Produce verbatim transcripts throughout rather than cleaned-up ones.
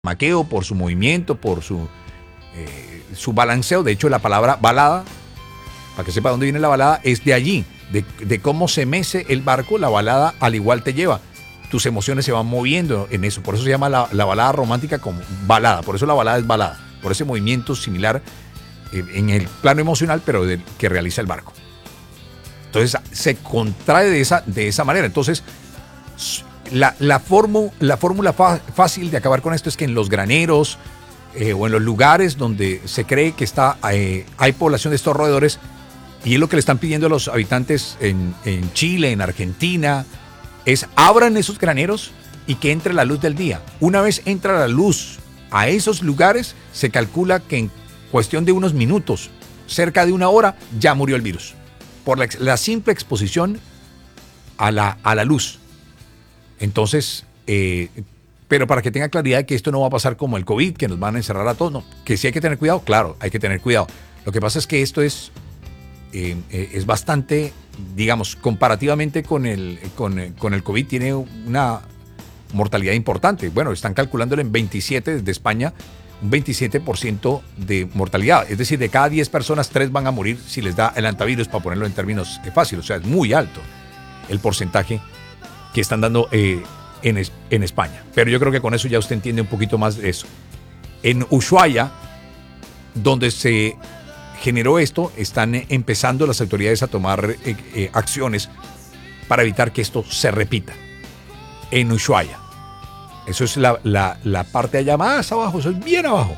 maqueo, por su movimiento, por su, eh, su balanceo. De hecho, la palabra balada, para que sepa dónde viene la balada, es de allí, de, de cómo se mece el barco. La balada al igual te lleva. Tus emociones se van moviendo en eso. Por eso se llama la, la balada romántica como balada. Por eso la balada es balada. Por ese movimiento similar eh, en el plano emocional, pero de, que realiza el barco. Entonces se contrae de esa, de esa manera. Entonces, la, la, fórmula, la fórmula fácil de acabar con esto es que en los graneros eh, o en los lugares donde se cree que está, eh, hay población de estos roedores, y es lo que le están pidiendo a los habitantes en, en Chile, en Argentina, es abran esos graneros y que entre la luz del día. Una vez entra la luz a esos lugares, se calcula que en cuestión de unos minutos, cerca de una hora, ya murió el virus. Por la, la simple exposición a la, a la luz. Entonces, eh, pero para que tenga claridad de que esto no va a pasar como el COVID, que nos van a encerrar a todos, no. Que sí hay que tener cuidado, claro, hay que tener cuidado. Lo que pasa es que esto es, eh, es bastante, digamos, comparativamente con el, con, con el COVID, tiene una mortalidad importante. Bueno, están calculándolo en veintisiete desde España, un veintisiete por ciento de mortalidad. Es decir, de cada diez personas, tres van a morir si les da el antivirus, para ponerlo en términos fáciles. O sea, es muy alto el porcentaje que están dando eh, en, en España. Pero yo creo que con eso ya usted entiende un poquito más de eso. En Ushuaia, donde se generó esto, están empezando las autoridades a tomar eh, eh, acciones para evitar que esto se repita. En Ushuaia. Eso es la, la, la parte allá más abajo, eso es bien abajo.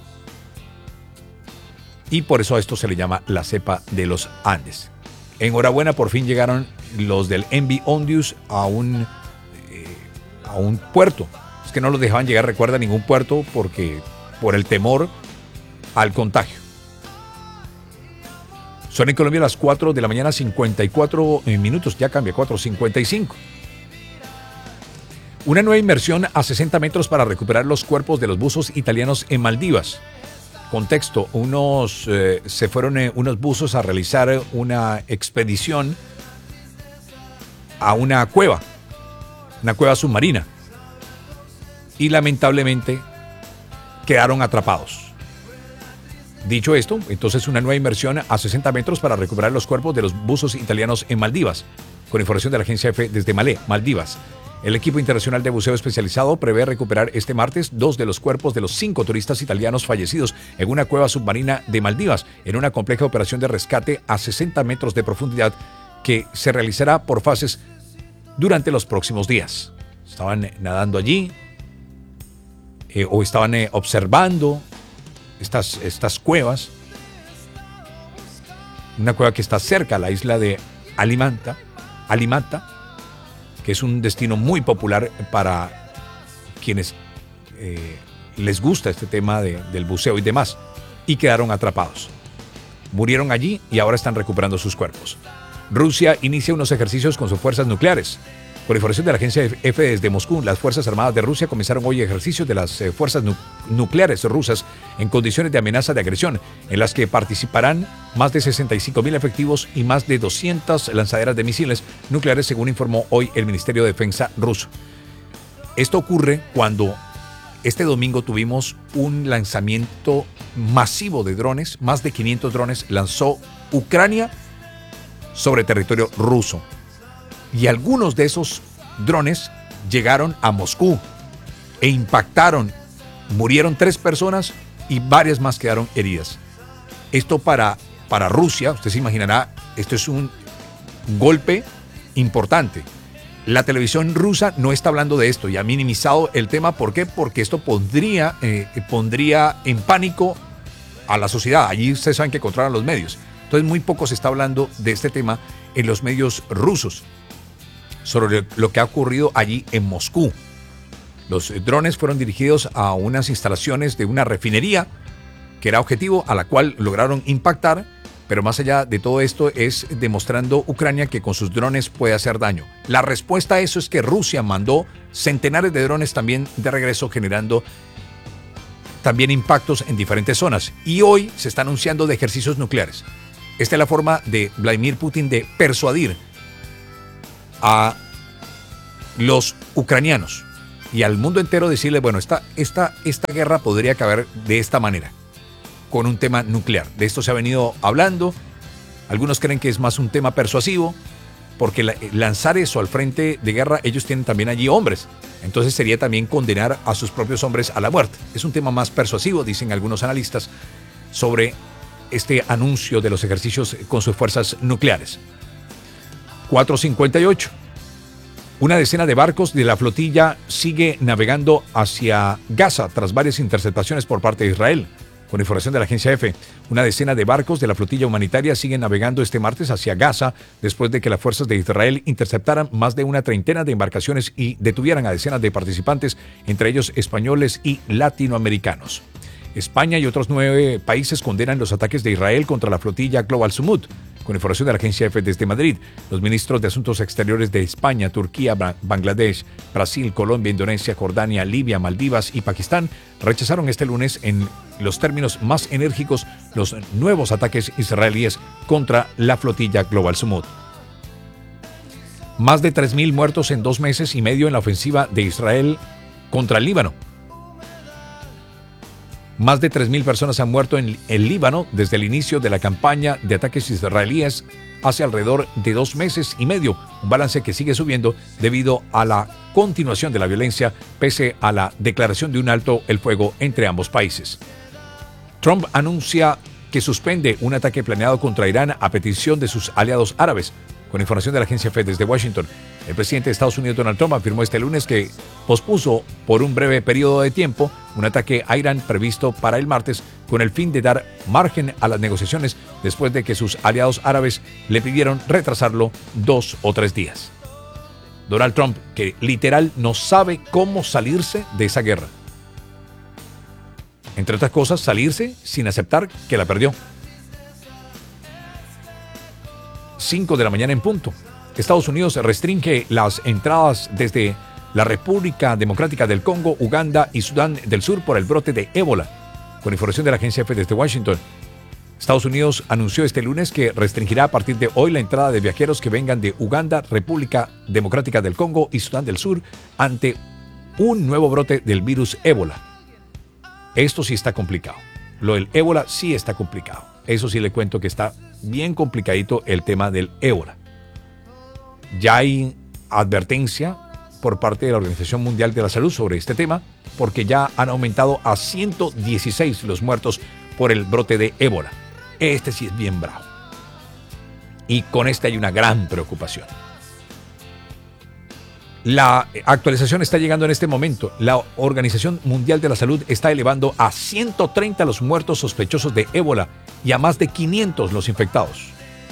Y por eso a esto se le llama la cepa de los Andes. Enhorabuena, por fin llegaron los del Envi Ondius a un, eh, a un puerto. Es que no los dejaban llegar, recuerda, a ningún puerto porque por el temor al contagio. Son en Colombia las cuatro de la mañana, cincuenta y cuatro minutos, ya cambia, cuatro cincuenta y cinco. Una nueva inmersión a sesenta metros para recuperar los cuerpos de los buzos italianos en Maldivas. Contexto, unos, eh, se fueron eh, unos buzos a realizar una expedición a una cueva, una cueva submarina. Y lamentablemente quedaron atrapados. Dicho esto, entonces una nueva inmersión a sesenta metros para recuperar los cuerpos de los buzos italianos en Maldivas. Con información de la agencia F desde Malé, Maldivas. El equipo internacional de buceo especializado prevé recuperar este martes dos de los cuerpos de los cinco turistas italianos fallecidos en una cueva submarina de Maldivas, en una compleja operación de rescate a sesenta metros de profundidad que se realizará por fases durante los próximos días. Estaban nadando allí eh, o estaban eh, observando estas, estas cuevas. Una cueva que está cerca a la isla de Alimanta, Alimata, que es un destino muy popular para quienes eh, les gusta este tema de, del buceo y demás, y quedaron atrapados. Murieron allí y ahora están recuperando sus cuerpos. Rusia inicia unos ejercicios con sus fuerzas nucleares. Por información de la agencia F desde Moscú, las Fuerzas Armadas de Rusia comenzaron hoy ejercicios de las eh, fuerzas nu- nucleares rusas en condiciones de amenaza de agresión, en las que participarán más de sesenta y cinco mil efectivos y más de doscientas lanzaderas de misiles nucleares, según informó hoy el Ministerio de Defensa ruso. Esto ocurre cuando este domingo tuvimos un lanzamiento masivo de drones, más de quinientos drones lanzó Ucrania sobre territorio ruso. Y algunos de esos drones llegaron a Moscú e impactaron. Murieron tres personas y varias más quedaron heridas. Esto para, para Rusia, usted se imaginará, esto es un golpe importante. La televisión rusa no está hablando de esto y ha minimizado el tema. ¿Por qué? Porque esto pondría, eh, pondría en pánico a la sociedad. Allí ustedes saben que controlan los medios. Entonces muy poco se está hablando de este tema en los medios rusos, sobre lo que ha ocurrido allí en Moscú. Los drones fueron dirigidos a unas instalaciones de una refinería que era objetivo, a la cual lograron impactar, pero más allá de todo esto es demostrando Ucrania que con sus drones puede hacer daño. La respuesta a eso es que Rusia mandó centenares de drones también de regreso, generando también impactos en diferentes zonas. Y hoy se está anunciando de ejercicios nucleares. Esta es la forma de Vladimir Putin de persuadir a los ucranianos y al mundo entero decirle, bueno, esta, esta, esta guerra podría acabar de esta manera, con un tema nuclear. De esto se ha venido hablando. Algunos creen que es más un tema persuasivo, porque la, lanzar eso al frente de guerra, ellos tienen también allí hombres. Entonces sería también condenar a sus propios hombres a la muerte. Es un tema más persuasivo, dicen algunos analistas, sobre este anuncio de los ejercicios con sus fuerzas nucleares. cuatro cincuenta y ocho. Una decena de barcos de la flotilla sigue navegando hacia Gaza tras varias interceptaciones por parte de Israel. Con información de la agencia EFE, una decena de barcos de la flotilla humanitaria siguen navegando este martes hacia Gaza después de que las fuerzas de Israel interceptaran más de una treintena de embarcaciones y detuvieran a decenas de participantes, entre ellos españoles y latinoamericanos. España y otros nueve países condenan los ataques de Israel contra la flotilla Global Sumut. Con información de la agencia EFE desde Madrid, los ministros de Asuntos Exteriores de España, Turquía, Bangladesh, Brasil, Colombia, Indonesia, Jordania, Libia, Maldivas y Pakistán rechazaron este lunes en los términos más enérgicos los nuevos ataques israelíes contra la flotilla Global Sumut. Más de tres mil muertos en dos meses y medio en la ofensiva de Israel contra el Líbano. Más de tres mil personas han muerto en el Líbano desde el inicio de la campaña de ataques israelíes hace alrededor de dos meses y medio, un balance que sigue subiendo debido a la continuación de la violencia pese a la declaración de un alto el fuego entre ambos países. Trump anuncia que suspende un ataque planeado contra Irán a petición de sus aliados árabes. Con información de la agencia EFE desde Washington, el presidente de Estados Unidos, Donald Trump, afirmó este lunes que pospuso por un breve periodo de tiempo un ataque a Irán previsto para el martes con el fin de dar margen a las negociaciones después de que sus aliados árabes le pidieron retrasarlo dos o tres días. Donald Trump, que literal no sabe cómo salirse de esa guerra. Entre otras cosas, salirse sin aceptar que la perdió. cinco de la mañana en punto. Estados Unidos restringe las entradas desde la República Democrática del Congo, Uganda y Sudán del Sur por el brote de ébola. Con información de la agencia EFE desde Washington, Estados Unidos anunció este lunes que restringirá a partir de hoy la entrada de viajeros que vengan de Uganda, República Democrática del Congo y Sudán del Sur ante un nuevo brote del virus ébola. Esto sí está complicado. Lo del ébola sí está complicado. Eso sí le cuento que está bien complicadito el tema del ébola. Ya hay advertencia por parte de la Organización Mundial de la Salud sobre este tema, porque ya han aumentado a ciento dieciséis los muertos por el brote de ébola. Este sí es bien bravo. Y con este hay una gran preocupación. La actualización está llegando en este momento. La Organización Mundial de la Salud está elevando a ciento treinta los muertos sospechosos de ébola y a más de quinientos los infectados.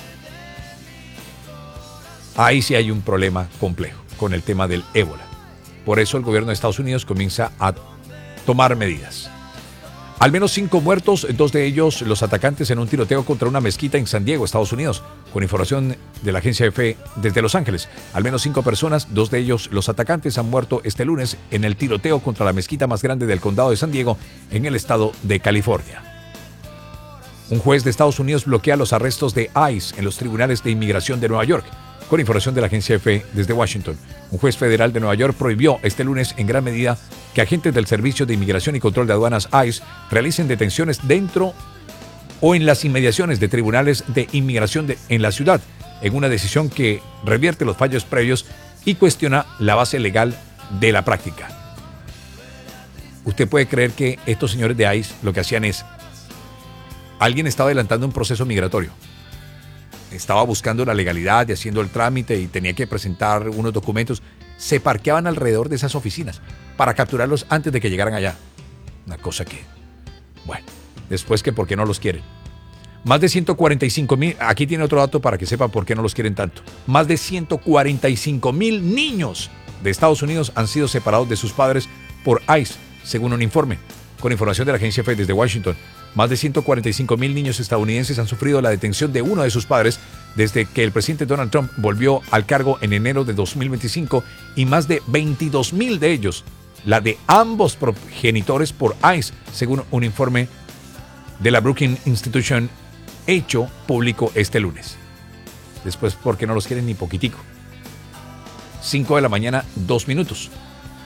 Ahí sí hay un problema complejo con el tema del ébola. Por eso el gobierno de Estados Unidos comienza a tomar medidas. Al menos cinco muertos, dos de ellos los atacantes en un tiroteo contra una mezquita en San Diego, Estados Unidos. Con información de la agencia EFE desde Los Ángeles, al menos cinco personas, dos de ellos los atacantes, han muerto este lunes en el tiroteo contra la mezquita más grande del condado de San Diego, en el estado de California. Un juez de Estados Unidos bloquea los arrestos de ICE en los tribunales de inmigración de Nueva York. Con información de la agencia EFE desde Washington, un juez federal de Nueva York prohibió este lunes en gran medida que agentes del Servicio de Inmigración y Control de Aduanas ICE realicen detenciones dentro o en las inmediaciones de tribunales de inmigración de, en la ciudad, en una decisión que revierte los fallos previos y cuestiona la base legal de la práctica. Usted puede creer que estos señores de ICE lo que hacían es, alguien estaba adelantando un proceso migratorio. Estaba buscando la legalidad y haciendo el trámite y tenía que presentar unos documentos, se parqueaban alrededor de esas oficinas para capturarlos antes de que llegaran allá. Una cosa que, bueno, después que por qué no los quieren. Más de ciento cuarenta y cinco mil, aquí tiene otro dato para que sepan por qué no los quieren tanto. Más de ciento cuarenta y cinco mil niños de Estados Unidos han sido separados de sus padres por ICE, según un informe. Con información de la agencia EFE desde Washington, más de ciento cuarenta y cinco mil niños estadounidenses han sufrido la detención de uno de sus padres desde que el presidente Donald Trump volvió al cargo en enero de dos mil veinticinco y más de veintidós mil de ellos, la de ambos progenitores por ICE, según un informe de la Brookings Institution hecho público este lunes. Después, porque no los quieren ni poquitico. cinco de la mañana, dos minutos.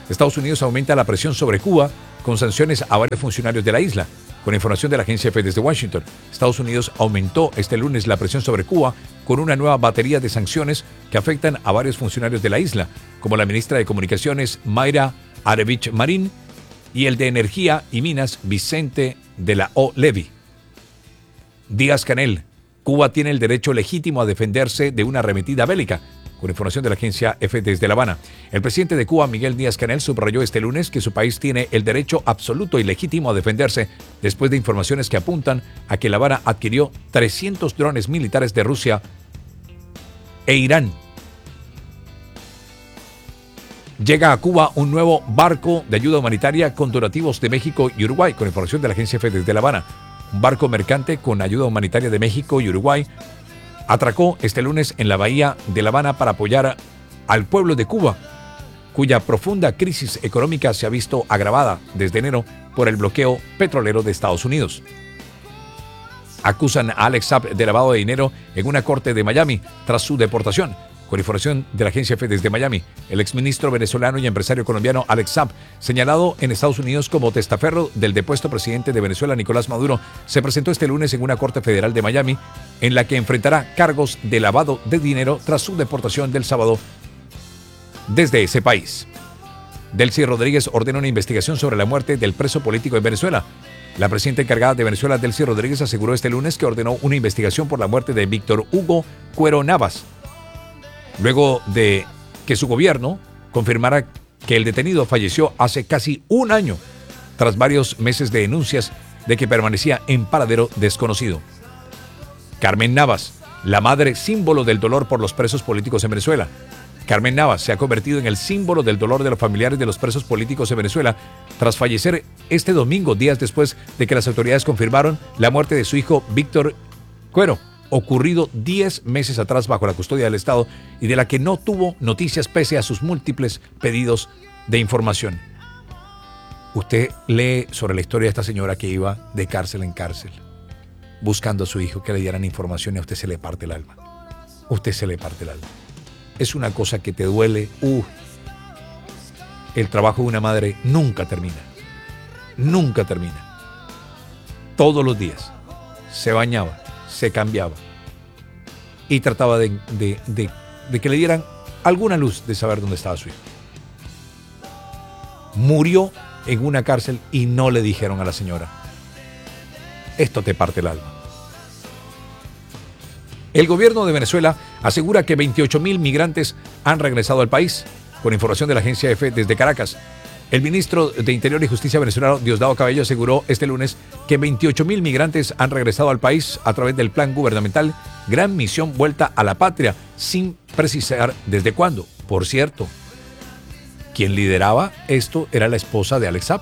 Estados Unidos aumenta la presión sobre Cuba con sanciones a varios funcionarios de la isla. Con información de la agencia F desde Washington, Estados Unidos aumentó este lunes la presión sobre Cuba con una nueva batería de sanciones que afectan a varios funcionarios de la isla, como la ministra de Comunicaciones Mayra Arevich Marín y el de Energía y Minas Vicente de la O. Levy. Díaz-Canel: Cuba tiene el derecho legítimo a defenderse de una arremetida bélica. Con información de la agencia F desde La Habana, el presidente de Cuba, Miguel Díaz-Canel, subrayó este lunes que su país tiene el derecho absoluto y legítimo a defenderse después de informaciones que apuntan a que La Habana adquirió trescientos drones militares de Rusia e Irán. Llega a Cuba un nuevo barco de ayuda humanitaria con donativos de México y Uruguay. Con información de la agencia F desde La Habana, un barco mercante con ayuda humanitaria de México y Uruguay atracó este lunes en la bahía de La Habana para apoyar al pueblo de Cuba, cuya profunda crisis económica se ha visto agravada desde enero por el bloqueo petrolero de Estados Unidos. Acusan a Alex Saab de lavado de dinero en una corte de Miami tras su deportación. Con información de la agencia F desde Miami, el exministro venezolano y empresario colombiano Alex Saab, señalado en Estados Unidos como testaferro del depuesto presidente de Venezuela Nicolás Maduro, se presentó este lunes en una corte federal de Miami, en la que enfrentará cargos de lavado de dinero tras su deportación del sábado desde ese país. Delcy Rodríguez ordena una investigación sobre la muerte del preso político en Venezuela. La presidenta encargada de Venezuela, Delcy Rodríguez, aseguró este lunes que ordenó una investigación por la muerte de Víctor Hugo Cuero Navas, luego de que su gobierno confirmara que el detenido falleció hace casi un año, tras varios meses de denuncias de que permanecía en paradero desconocido. Carmen Navas, la madre símbolo del dolor por los presos políticos en Venezuela. Carmen Navas se ha convertido en el símbolo del dolor de los familiares de los presos políticos en Venezuela, tras fallecer este domingo, días después de que las autoridades confirmaron la muerte de su hijo Víctor Cuero, ocurrido diez meses atrás bajo la custodia del Estado y de la que no tuvo noticias pese a sus múltiples pedidos de información. Usted lee sobre la historia de esta señora que iba de cárcel en cárcel buscando a su hijo que le dieran información y a usted se le parte el alma. Usted se le parte el alma. Es una cosa que te duele. Uh, el trabajo de una madre nunca termina. Nunca termina. Todos los días se bañaba, se cambiaba y trataba de, de, de, de que le dieran alguna luz de saber dónde estaba su hijo. Murió en una cárcel y no le dijeron a la señora. Esto te parte el alma. El gobierno de Venezuela asegura que veintiocho mil migrantes han regresado al país. Con información de la agencia F desde Caracas, el ministro de Interior y Justicia venezolano, Diosdado Cabello, aseguró este lunes que veintiocho mil migrantes han regresado al país a través del plan gubernamental Gran Misión Vuelta a la Patria, sin precisar desde cuándo. Por cierto, quien lideraba esto era la esposa de Alex Saab.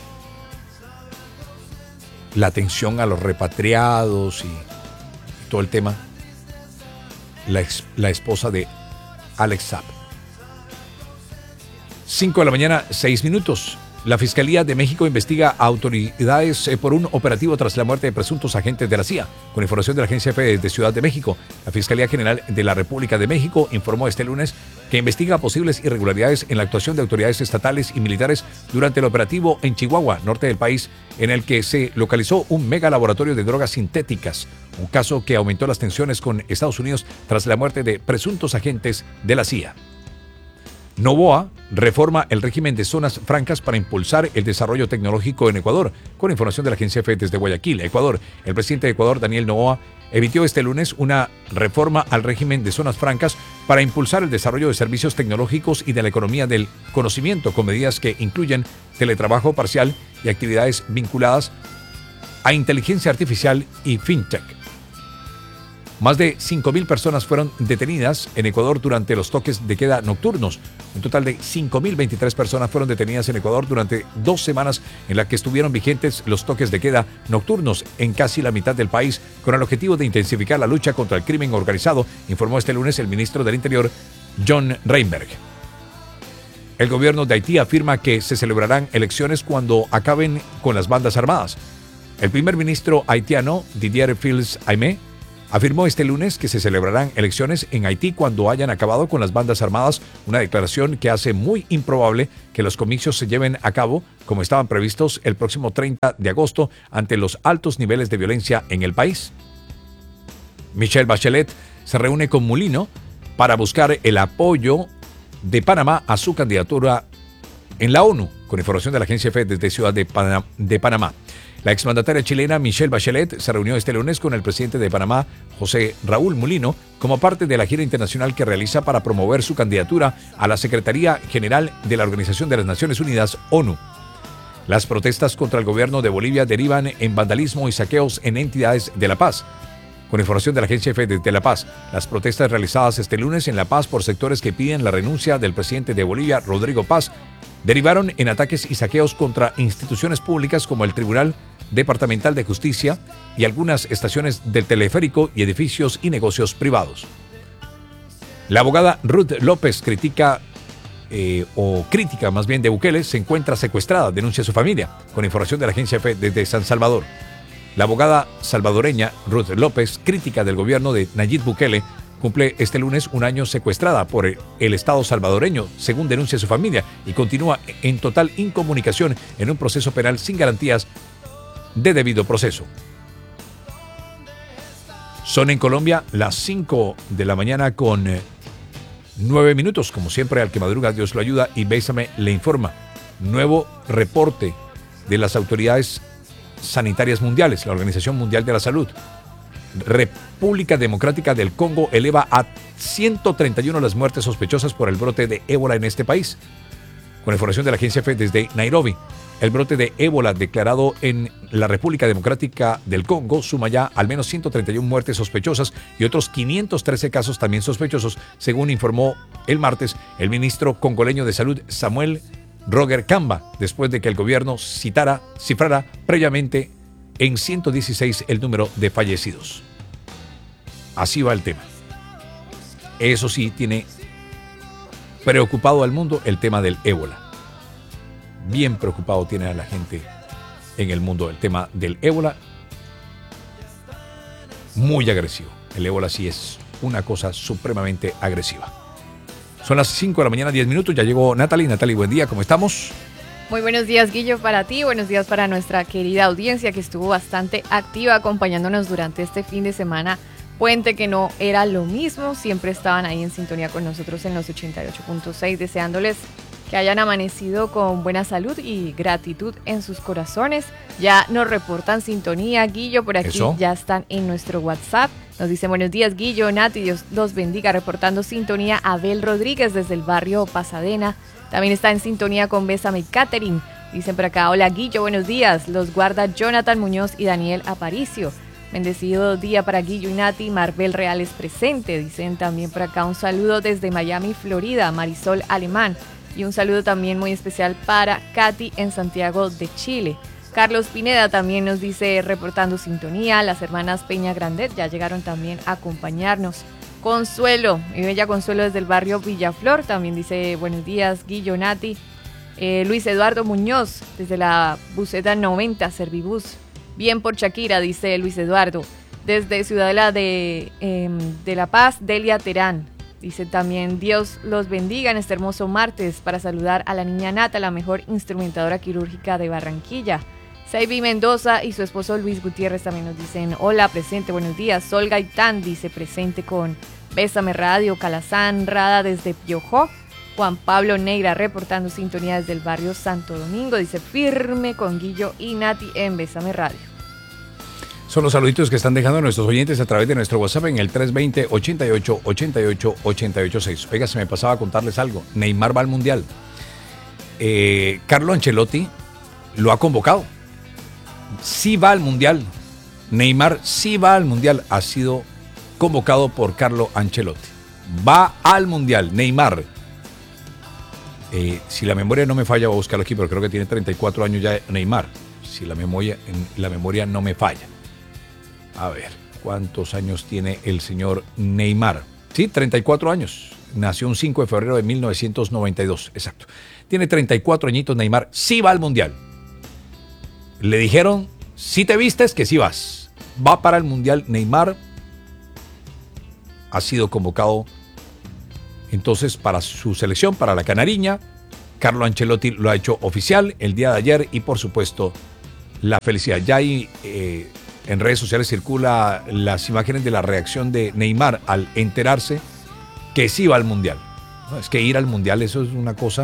La atención a los repatriados y todo el tema, la, ex, la esposa de Alex Saab. cinco de la mañana, seis minutos. La Fiscalía de México investiga a autoridades por un operativo tras la muerte de presuntos agentes de la C I A. Con información de la agencia F de Ciudad de México, la Fiscalía General de la República de México informó este lunes que investiga posibles irregularidades en la actuación de autoridades estatales y militares durante el operativo en Chihuahua, norte del país, en el que se localizó un mega laboratorio de drogas sintéticas, un caso que aumentó las tensiones con Estados Unidos tras la muerte de presuntos agentes de la C I A. Novoa reforma el régimen de zonas francas para impulsar el desarrollo tecnológico en Ecuador. Con información de la agencia F desde Guayaquil, Ecuador, el presidente de Ecuador, Daniel Noboa, emitió este lunes una reforma al régimen de zonas francas para impulsar el desarrollo de servicios tecnológicos y de la economía del conocimiento, con medidas que incluyen teletrabajo parcial y actividades vinculadas a inteligencia artificial y fintech. Más de cinco mil personas fueron detenidas en Ecuador durante los toques de queda nocturnos. Un total de cinco mil veintitrés personas fueron detenidas en Ecuador durante dos semanas en las que estuvieron vigentes los toques de queda nocturnos en casi la mitad del país, con el objetivo de intensificar la lucha contra el crimen organizado, informó este lunes el ministro del Interior, John Reinberg. El gobierno de Haití afirma que se celebrarán elecciones cuando acaben con las bandas armadas. El primer ministro haitiano, Didier Fils-Aimé, afirmó este lunes que se celebrarán elecciones en Haití cuando hayan acabado con las bandas armadas, una declaración que hace muy improbable que los comicios se lleven a cabo como estaban previstos el próximo treinta de agosto ante los altos niveles de violencia en el país. Michelle Bachelet se reúne con Mulino para buscar el apoyo de Panamá a su candidatura en la ONU, con información de la agencia F E desde Ciudad de, Pan- de Panamá. La exmandataria chilena Michelle Bachelet se reunió este lunes con el presidente de Panamá, José Raúl Mulino, como parte de la gira internacional que realiza para promover su candidatura a la Secretaría General de la Organización de las Naciones Unidas, ONU. Las protestas contra el gobierno de Bolivia derivan en vandalismo y saqueos en entidades de La Paz. Con información de la agencia F E de La Paz, las protestas realizadas este lunes en La Paz por sectores que piden la renuncia del presidente de Bolivia, Rodrigo Paz, derivaron en ataques y saqueos contra instituciones públicas como el Tribunal Departamental de Justicia y algunas estaciones del teleférico y edificios y negocios privados. La abogada Ruth López critica, eh, o crítica más bien de Bukele, se encuentra secuestrada, denuncia a su familia, con información de la agencia F E desde San Salvador. La abogada salvadoreña Ruth López, crítica del gobierno de Nayib Bukele, cumple este lunes un año secuestrada por el Estado salvadoreño, según denuncia su familia, y continúa en total incomunicación en un proceso penal sin garantías de debido proceso. Son en Colombia las cinco de la mañana con nueve minutos. Como siempre, al que madruga Dios lo ayuda y Bésame le informa. Nuevo reporte de las autoridades sanitarias mundiales, la Organización Mundial de la Salud. República Democrática del Congo eleva a ciento treinta y uno las muertes sospechosas por el brote de ébola en este país. Con información de la agencia F E desde Nairobi, el brote de ébola declarado en la República Democrática del Congo suma ya al menos ciento treinta y una muertes sospechosas y otros quinientos trece casos también sospechosos, según informó el martes el ministro congoleño de Salud Samuel Roger Kamba, después de que el gobierno citara, cifrara previamente en ciento dieciséis el número de fallecidos. Así va el tema. Eso sí, tiene preocupado al mundo el tema del ébola. Bien preocupado tiene a la gente en el mundo el tema del ébola. Muy agresivo. El ébola sí es una cosa supremamente agresiva. Son las cinco de la mañana, diez minutos. Ya llegó Natalie. Natalie, buen día. ¿Cómo estamos? Muy buenos días, Guillo, para ti. Buenos días para nuestra querida audiencia que estuvo bastante activa acompañándonos durante este fin de semana. Puente que no era lo mismo. Siempre estaban ahí en sintonía con nosotros en los ochenta y ocho punto seis, deseándoles que hayan amanecido con buena salud y gratitud en sus corazones. Ya nos reportan sintonía, Guillo, por aquí. ¿Eso? Ya están en nuestro WhatsApp. Nos dice buenos días, Guillo, Nati, Dios los bendiga. Reportando sintonía, Abel Rodríguez desde el barrio Pasadena. También está en sintonía con Bésame Catherine. Dicen por acá, hola Guillo, buenos días. Los guarda Jonathan Muñoz y Daniel Aparicio. Bendecido día para Guillo y Nati. Marbel Reales presente. Dicen también por acá un saludo desde Miami, Florida. Marisol Alemán. Y un saludo también muy especial para Katy en Santiago de Chile. Carlos Pineda también nos dice reportando sintonía. Las hermanas Peña Grandet ya llegaron también a acompañarnos. Consuelo, mi bella Consuelo desde el barrio Villaflor, también dice buenos días, Guillo, Nati. Eh, Luis Eduardo Muñoz, desde la buseta noventa, Servibus. Bien por Shakira, dice Luis Eduardo. Desde Ciudadela de, eh, de La Paz, Delia Terán. Dice también, Dios los bendiga en este hermoso martes para saludar a la niña Nata, la mejor instrumentadora quirúrgica de Barranquilla. Saibi Mendoza y su esposo Luis Gutiérrez también nos dicen, hola, presente, buenos días. Sol Gaitán dice presente con Bésame Radio, Calazán Rada desde Piojó. Juan Pablo Negra reportando sintonía desde el barrio Santo Domingo, dice firme con Guillo y Nati en Bésame Radio. Son los saluditos que están dejando nuestros oyentes a través de nuestro WhatsApp en el tres veinte, ochenta y ocho, ochenta y ocho, ochenta y ocho seis. Oiga, se me pasaba a contarles algo. Neymar va al Mundial. Eh, Carlo Ancelotti lo ha convocado. Sí va al Mundial. Neymar sí va al Mundial. Ha sido convocado por Carlo Ancelotti. Va al Mundial. Neymar. Eh, si la memoria no me falla, voy a buscarlo aquí, pero creo que tiene treinta y cuatro años ya Neymar. Si la memoria, la memoria no me falla. A ver, ¿cuántos años tiene el señor Neymar? Sí, treinta y cuatro años. Nació un cinco de febrero de mil novecientos noventa y dos, exacto. Tiene treinta y cuatro añitos Neymar, sí va al Mundial. Le dijeron, si te vistes, que sí vas. Va para el Mundial Neymar ha sido convocado entonces para su selección, para la Canariña. Carlo Ancelotti lo ha hecho oficial el día de ayer y por supuesto la felicidad. Ya hay, eh, en redes sociales circula las imágenes de la reacción de Neymar al enterarse que sí va al Mundial. No, es que ir al Mundial, eso es una cosa,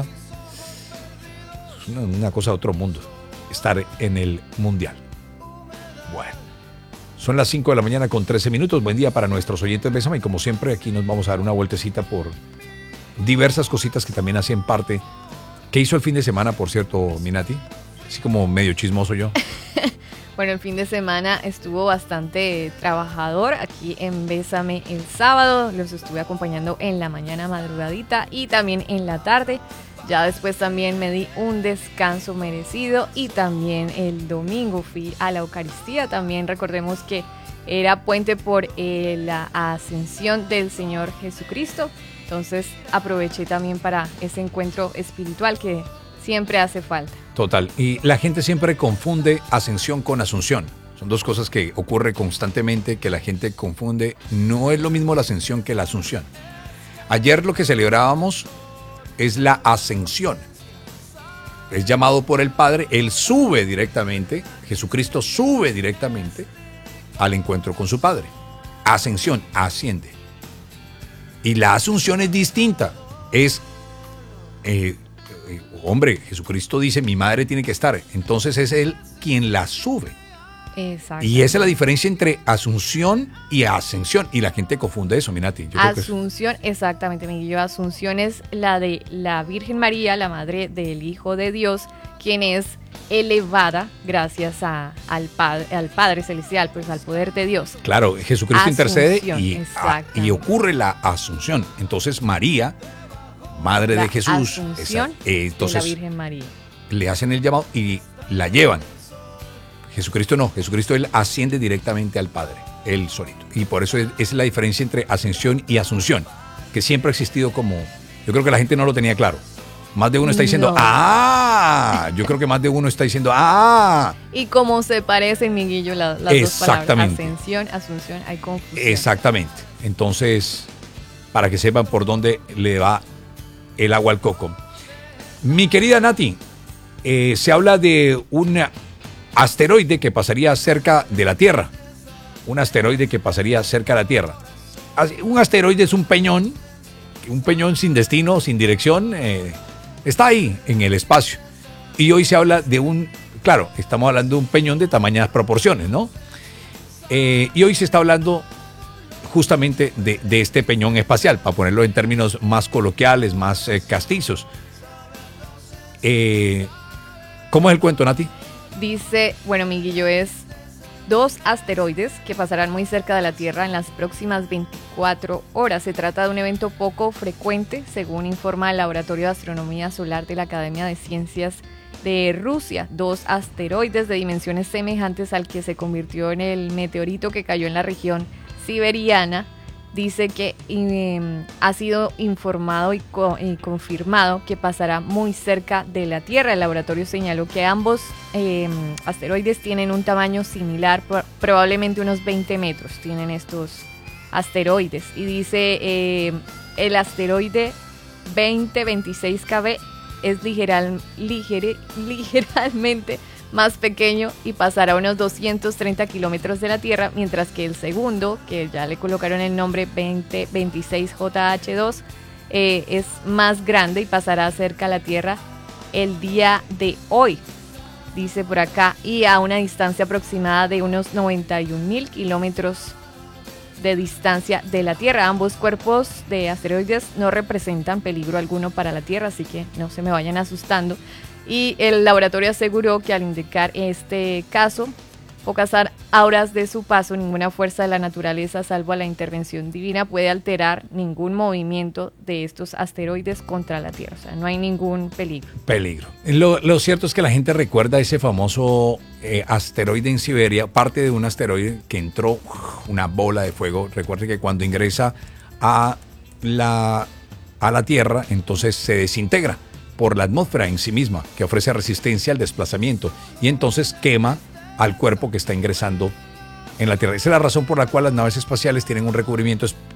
es una, una cosa de otro mundo, estar en el Mundial. Bueno, son las cinco de la mañana con trece minutos. Buen día para nuestros oyentes de Bésame y como siempre aquí nos vamos a dar una vueltecita por diversas cositas que también hacen parte. ¿Qué hizo el fin de semana, por cierto, Minati? Así como medio chismoso yo. Bueno, el fin de semana estuvo bastante trabajador aquí en Bésame el sábado. Los estuve acompañando en la mañana madrugadita y también en la tarde. Ya después también me di un descanso merecido y también el domingo fui a la Eucaristía. También recordemos que era puente por eh, la ascensión del Señor Jesucristo. Entonces aproveché también para ese encuentro espiritual que siempre hace falta. Total. Y la gente siempre confunde ascensión con asunción. Son dos cosas que ocurre constantemente, que la gente confunde. No es lo mismo la ascensión que la asunción. Ayer lo que celebrábamos es la ascensión. Es llamado por el Padre, Él sube directamente, Jesucristo sube directamente al encuentro con su Padre. Ascensión, asciende. Y la asunción es distinta. Es, eh, eh, hombre, Jesucristo dice, mi madre tiene que estar. Entonces es Él quien la sube. Exacto. Y esa es la diferencia entre asunción y ascensión. Y la gente confunde eso, Minati. Yo Asunción, es... exactamente, Miguel. Asunción es la de la Virgen María, la madre del Hijo de Dios, quien es elevada gracias a, al, padre, al Padre Celestial, pues al poder de Dios. Claro, Jesucristo Asunción, intercede y, a, y ocurre la asunción. Entonces María, madre la de Jesús, asunción esa, eh, entonces, de la Virgen María. Le hacen el llamado y la llevan. Jesucristo no, Jesucristo Él asciende directamente al Padre, Él solito. Y por eso es, es la diferencia entre ascensión y asunción, que siempre ha existido como... Yo creo que la gente no lo tenía claro. Más de uno está diciendo, no. ¡ah! Yo creo que más de uno está diciendo, ¡ah! Y como se parecen, Miguillo, la, las dos palabras, ascensión, asunción, hay confusión. Exactamente. Entonces, para que sepan por dónde le va el agua al coco. Mi querida Nati, eh, se habla de un asteroide que pasaría cerca de la Tierra. Un asteroide que pasaría cerca de la Tierra. Un asteroide es un peñón, un peñón sin destino, sin dirección, eh, está ahí en el espacio. Y hoy se habla de un, claro, estamos hablando de un peñón de tamañas proporciones, ¿no? Eh, y hoy se está hablando justamente de, de este peñón espacial, para ponerlo en términos más coloquiales, más eh, castizos. Eh, ¿Cómo es el cuento, Nati? Dice, bueno, Miguillo, es dos asteroides que pasarán muy cerca de la Tierra en las próximas veinticuatro horas. Se trata de un evento poco frecuente, según informa el Laboratorio de Astronomía Solar de la Academia de Ciencias de Rusia. Dos asteroides de dimensiones semejantes al que se convirtió en el meteorito que cayó en la región siberiana. Dice que eh, ha sido informado y, co- y confirmado que pasará muy cerca de la Tierra. El laboratorio señaló que ambos eh, asteroides tienen un tamaño similar, por, probablemente unos veinte metros tienen estos asteroides. Y dice eh, el asteroide veinte veintiséis K B es ligeral, ligere, ligeramente más pequeño y pasará a unos doscientos treinta kilómetros de la Tierra, mientras que el segundo, que ya le colocaron el nombre veinte veintiséis J H dos, eh, es más grande y pasará cerca a la Tierra el día de hoy, dice por acá, y a una distancia aproximada de unos noventa y un mil kilómetros de distancia de la Tierra. Ambos cuerpos de asteroides no representan peligro alguno para la Tierra, así que no se me vayan asustando. Y el laboratorio aseguró que al indicar este caso, pocas horas de su paso, ninguna fuerza de la naturaleza, salvo a la intervención divina, puede alterar ningún movimiento de estos asteroides contra la Tierra. O sea, no hay ningún peligro. Peligro. Lo, lo cierto es que la gente recuerda ese famoso eh, asteroide en Siberia, parte de un asteroide que entró, una bola de fuego. Recuerde que cuando ingresa a la, a la Tierra, entonces se desintegra por la atmósfera en sí misma, que ofrece resistencia al desplazamiento, y entonces quema al cuerpo que está ingresando en la Tierra. Esa es la razón por la cual las naves espaciales tienen un recubrimiento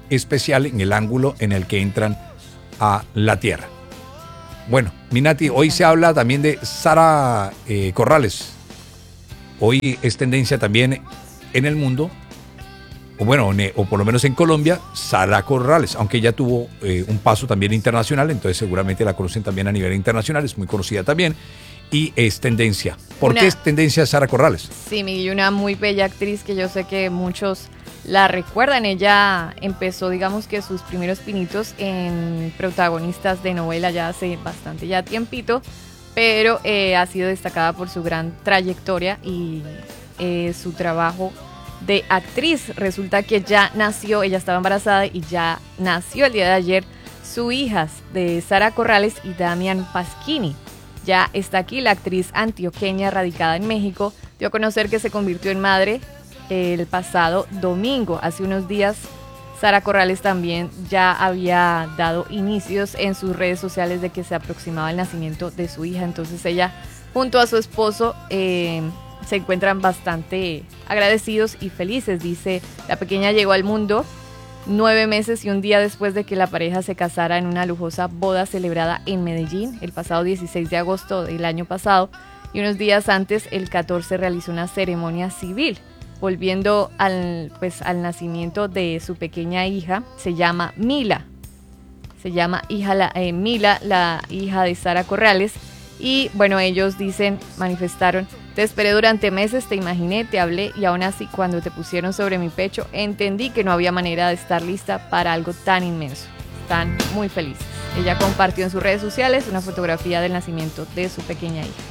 especial en el ángulo en el que entran a la Tierra. Bueno, Minati, hoy se habla también de Sara eh, Corrales. Hoy es tendencia también en el mundo, o bueno, o por lo menos en Colombia, Sara Corrales, aunque ella tuvo eh, un paso también internacional, entonces seguramente la conocen también a nivel internacional, es muy conocida también, y es tendencia. ¿Por una, qué es tendencia Sara Corrales? Sí, Miguel, una muy bella actriz que yo sé que muchos la recuerdan. Ella empezó, digamos que sus primeros pinitos en protagonistas de novela ya hace bastante ya tiempito, pero eh, ha sido destacada por su gran trayectoria y eh, su trabajo de actriz. Resulta que ya nació, ella estaba embarazada y ya nació el día de ayer su hija de Sara Corrales y Damián Pasquini. Ya está aquí la actriz antioqueña radicada en México. Dio a conocer que se convirtió en madre el pasado domingo. Hace unos días Sara Corrales también ya había dado inicios en sus redes sociales de que se aproximaba el nacimiento de su hija. Entonces ella junto a su esposo eh, se encuentran bastante agradecidos y felices. Dice, la pequeña llegó al mundo nueve meses y un día después de que la pareja se casara en una lujosa boda celebrada en Medellín el pasado dieciséis de agosto del año pasado, y unos días antes, el catorce, realizó una ceremonia civil. Volviendo al, pues, al nacimiento de su pequeña hija, se llama Mila. Se llama hija, la, eh, Mila, la hija de Sara Corrales. Y bueno, ellos dicen, manifestaron, te esperé durante meses, te imaginé, te hablé y aún así cuando te pusieron sobre mi pecho entendí que no había manera de estar lista para algo tan inmenso. Están muy felices. Ella compartió en sus redes sociales una fotografía del nacimiento de su pequeña hija.